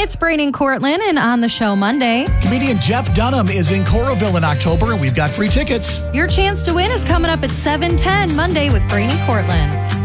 It's Brainy and Cortland, and on the show Monday, comedian Jeff Dunham is in Coralville in October, and we've got free tickets. Your chance to win is coming up at 7:10 Monday with Brainy and Cortland.